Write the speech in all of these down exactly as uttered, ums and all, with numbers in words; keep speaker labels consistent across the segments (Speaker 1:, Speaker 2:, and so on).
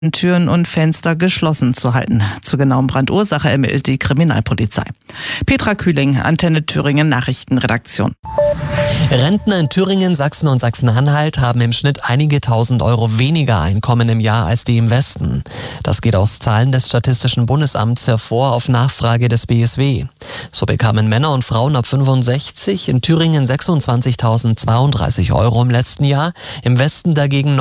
Speaker 1: Türen und Fenster geschlossen zu halten. Zu genauem Brandursache ermittelt die Kriminalpolizei. Petra Kühling, Antenne Thüringen Nachrichtenredaktion.
Speaker 2: Rentner in Thüringen, Sachsen und Sachsen-Anhalt haben im Schnitt einige tausend Euro weniger Einkommen im Jahr als die im Westen. Das geht aus Zahlen des Statistischen Bundesamts hervor auf Nachfrage des B S W. So bekamen Männer und Frauen ab fünfundsechzig in Thüringen sechsundzwanzigtausendzweiunddreißig Euro im letzten Jahr, im Westen dagegen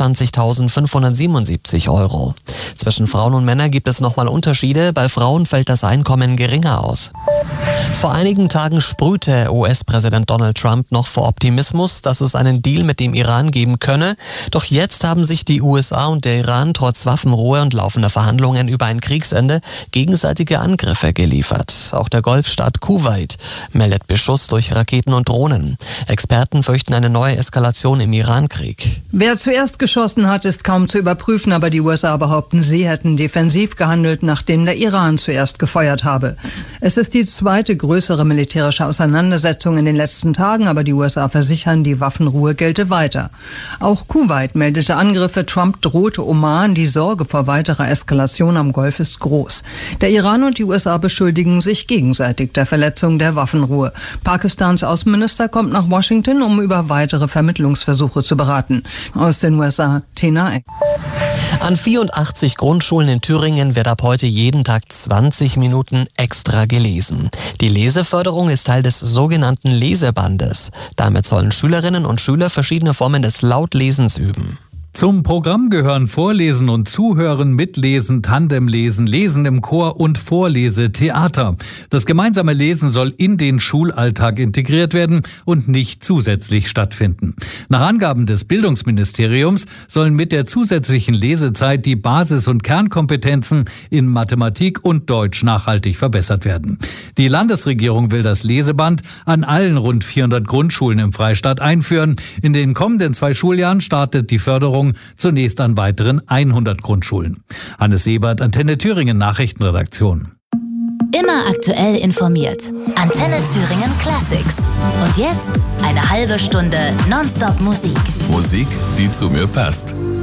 Speaker 2: neunundzwanzigtausendfünfhundertsiebenundsiebzig Euro. Zwischen Frauen und Männern gibt es nochmal Unterschiede, bei Frauen fällt das Einkommen geringer aus. Vor einigen Tagen sprühte U S-Präsident Donald Trump noch vor Optimismus, dass es einen Deal mit dem Iran geben könne. Doch jetzt haben sich die U S A und der Iran trotz Waffenruhe und laufender Verhandlungen über ein Kriegsende gegenseitige Angriffe geliefert. Auch der Golfstaat Kuwait meldet Beschuss durch Raketen und Drohnen. Experten fürchten eine neue Eskalation im Irankrieg.
Speaker 3: Wer zuerst geschossen hat, ist kaum zu überprüfen, aber die U S A behaupten, sie hätten defensiv gehandelt, nachdem der Iran zuerst gefeuert habe. Es ist die zweite größere militärische Auseinandersetzung in den letzten Tagen, aber die U S A versichern, die Waffenruhe gelte weiter. Auch Kuwait meldete Angriffe, Trump drohte Oman, die Sorge vor weiterer Eskalation am Golf ist groß. Der Iran und die U S A beschuldigen sich gegenseitig der Verletzung der Waffenruhe. Pakistans Außenminister kommt nach Washington, um über weitere Vermittlungsversuche zu beraten. Aus den U S A, Tina Eck.
Speaker 2: An vierundachtzig Grundschulen in Thüringen wird ab heute jeden Tag zwanzig Minuten extra gelesen. Die Leseförderung ist Teil des sogenannten Lesebandes. Damit sollen Schülerinnen und Schüler verschiedene Formen des Lautlesens üben.
Speaker 4: Zum Programm gehören Vorlesen und Zuhören, Mitlesen, Tandemlesen, Lesen im Chor und Vorlesetheater. Das gemeinsame Lesen soll in den Schulalltag integriert werden und nicht zusätzlich stattfinden. Nach Angaben des Bildungsministeriums sollen mit der zusätzlichen Lesezeit die Basis- und Kernkompetenzen in Mathematik und Deutsch nachhaltig verbessert werden. Die Landesregierung will das Leseband an allen rund vierhundert Grundschulen im Freistaat einführen. In den kommenden zwei Schuljahren startet die Förderung zunächst an weiteren hundert Grundschulen. Hannes Ebert, Antenne Thüringen Nachrichtenredaktion.
Speaker 5: Immer aktuell informiert. Antenne Thüringen Classics. Und jetzt eine halbe Stunde Nonstop Musik.
Speaker 6: Musik, die zu mir passt.